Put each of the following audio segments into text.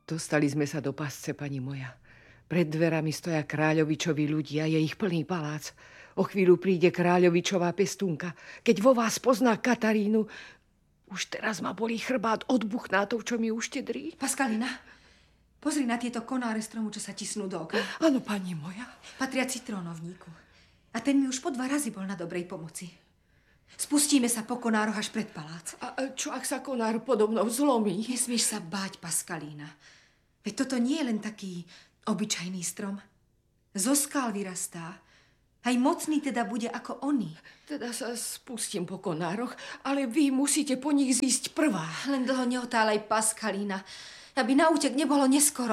Dostali sme sa do pasce, pani moja. Pred dverami stoja kráľovičovi ľudia, je ich plný palác. O chvíľu príde kráľovičová pestúnka. Keď vo vás pozná Katarínu, už teraz ma bolí chrbát od buchnátov, čo mi uštedrí. Paskalina, pozri na tieto konáre stromu, čo sa tisnú do okna. Áno, pani moja. Patria citrónovníku. A ten mi už po 2 razy bol na dobrej pomoci. Spustíme sa po konároch až pred palác. A čo ak sa konár podo mnou zlomí? Nesmieš sa báť, Paskalína. Veď toto nie je len taký obyčajný strom. Zo skál vyrastá. Aj mocný teda bude ako oni. Teda sa spustím po konároch, ale vy musíte po nich zísť prvá. Len dlho neotálaj, Paskalína, aby na útek nebolo neskoro.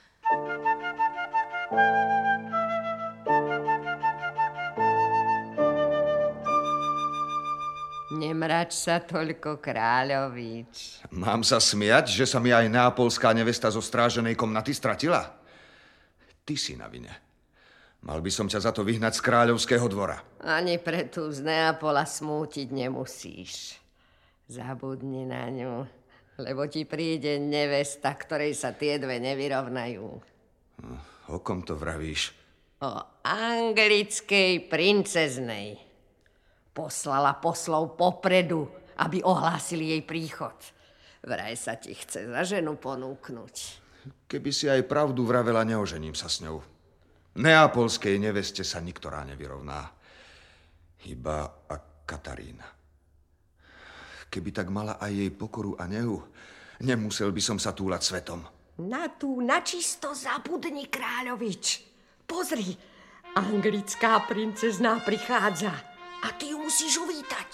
Nemrač sa toľko, kráľovič. Mám sa smiať, že sa mi aj neapolská nevesta zo stráženej komnaty stratila? Ty si na vine. Mal by som ťa za to vyhnať z kráľovského dvora. Ani pre tú z Neapola smútiť nemusíš. Zabudni na ňu, lebo ti príde nevesta, ktorej sa tie dve nevyrovnajú. O kom to vravíš? O anglickej princeznej. Poslala poslov popredu, aby ohlásili jej príchod. Vraj sa ti chce za ženu ponúknuť. Keby si aj pravdu vravela, neožením sa s ňou. Neapolskej neveste sa niktorá nevyrovná. Iba a Katarína. Keby tak mala aj jej pokoru a nehu, nemusel by som sa túlať svetom. Na tú načisto zabudni, kráľovič. Pozri, anglická princezná prichádza. A ty ju musíš uvítať.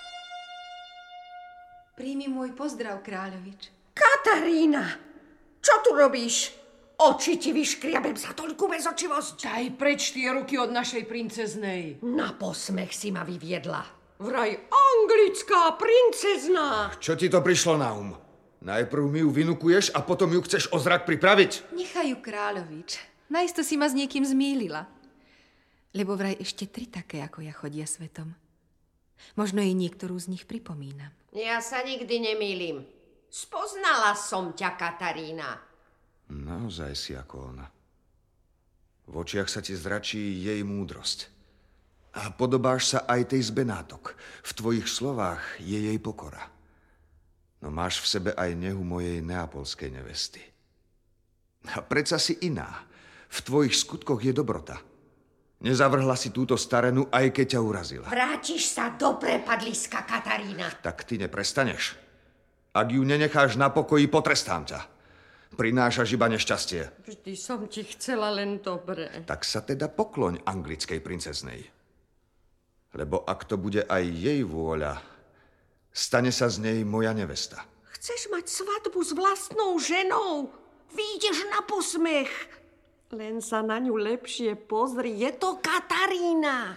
Príjmi môj pozdrav, kráľovič. Katarína, čo tu robíš? Oči ti vyškriabem za toľkú bezočivosť. Daj preč tie ruky od našej princeznej. Na posmech si ma vyviedla. Vraj anglická princezná. Čo ti to prišlo na um? Najprv mi ju vynukuješ a potom ju chceš o zrak pripraviť? Nechaj ju, kráľovič. Najisto si ma s niekým zmýlila. Lebo vraj ešte 3 také, ako ja, chodia svetom. Možno jej niektorú z nich pripomínam. Ja sa nikdy nemýlim. Spoznala som ťa, Katarína. Naozaj si ako ona. V očiach sa ti zračí jej múdrosť. A podobáš sa aj tej z Benátok. V tvojich slovách je jej pokora. No máš v sebe aj nehu mojej neapolskej nevesty. A predsa si iná. V tvojich skutkoch je dobrota. Nezavrhla si túto starenu, aj keď ťa urazila. Vrátiš sa do prepadliska, Katarína. Tak ty neprestaneš. Ak ju nenecháš na pokoji, potrestám ťa. Prinášaš iba nešťastie. Vždy som ti chcela len dobre. Tak sa teda pokloň anglickej princeznej. Lebo ak to bude aj jej vôľa, stane sa z nej moja nevesta. Chceš mať svadbu s vlastnou ženou? Vyjdeš na posmech. Len sa na ňu lepšie pozri. Je to Katarína.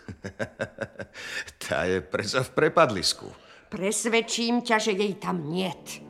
Tá je predsa v prepadlisku. Presvedčím ťa, že jej tam niet.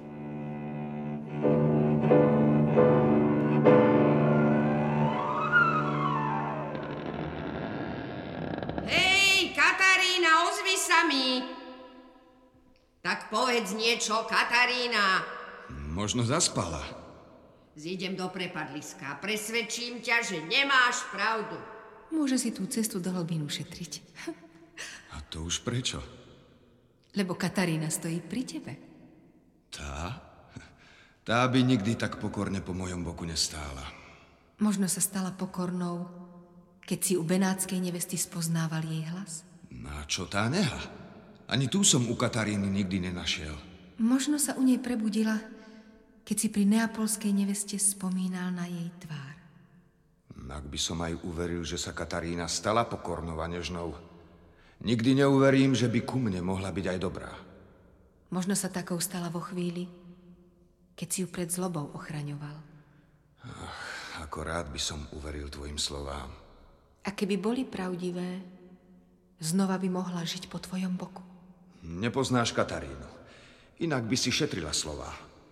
Hej, Katarína, ozvi sa mi. Tak povedz niečo, Katarína. Možno zaspala. Zídem do prepadliska. Presvedčím ťa, že nemáš pravdu. Môže si tú cestu do hlbín ušetriť. A to už prečo? Lebo Katarína stojí pri tebe. Tá? Tá by nikdy tak pokorne po mojom boku nestála. Možno sa stala pokornou, keď si u benátskej nevesty spoznával jej hlas. No a čo tá neha? Ani tu som u Kataríny nikdy nenašiel. Možno sa u nej prebudila, keď si pri neapolskej neveste spomínal na jej tvár. Ak by som aj uveril, že sa Katarína stala pokornou a nežnou, nikdy neuverím, že by ku mne mohla byť aj dobrá. Možno sa takou stala vo chvíli, keď si ju pred zlobou ochraňoval. Ako rád by som uveril tvojim slovám. A keby boli pravdivé, znova by mohla žiť po tvojom boku. Nepoznáš Katarínu, inak by si šetrila slová.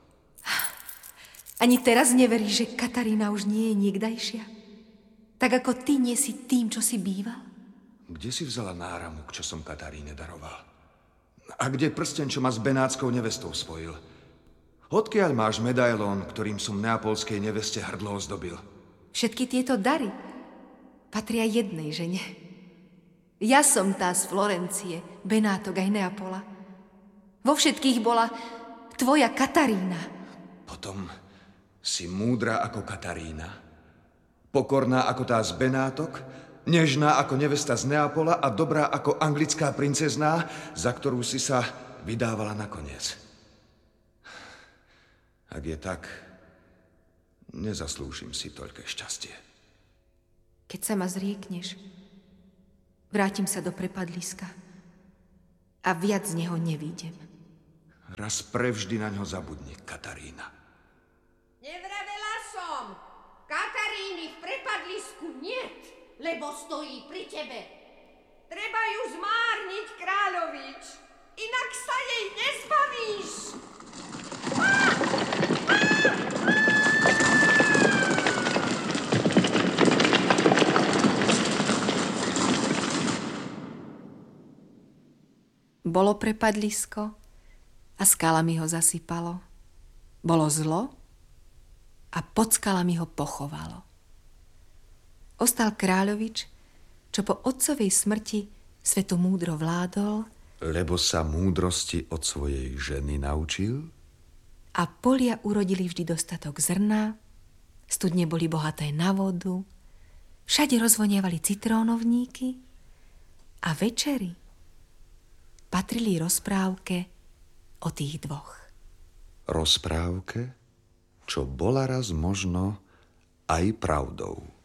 Ani teraz neveríš, že Katarína už nie je niekdajšia? Tak ako ty nie si tým, čo si býval? Kde si vzala náramok, čo som Kataríne daroval? A kde prsten, čo ma s benátskou nevestou spojil? Odkiaľ máš medailón, ktorým som neapolskej neveste hrdlo ozdobil? Všetky tieto dary patria jednej žene. Ja som tá z Florencie, Benátok aj Neapola. Vo všetkých bola tvoja Katarína. Potom si múdra ako Katarína, pokorná ako tá z Benátok, nežná ako nevesta z Neapola a dobrá ako anglická princezná, za ktorú si sa vydávala nakoniec. Ak je tak, nezaslúžim si toľké šťastie. Keď sa ma zriekneš, vrátim sa do prepadliska a viac z neho nevídem. Raz prevždy na ňo zabudni, Katarína. Nevravela som. Kataríny v prepadlisku niet, lebo stojí pri tebe. Treba ju zmárniť, kráľovič, inak sa jej nezbavíš. Bolo prepadlisko a skalami ho zasypalo. Bolo zlo a pod skalami ho pochovalo. Ostal kráľovič, čo po otcovej smrti svetu múdro vládol, Lebo sa múdrosti od svojej ženy naučil? a polia urodili vždy dostatok zrna, studne boli bohaté na vodu, všade rozvonievali citrónovníky a večery patrili rozprávke o tých dvoch. Rozprávke, čo bola raz možno aj pravdou.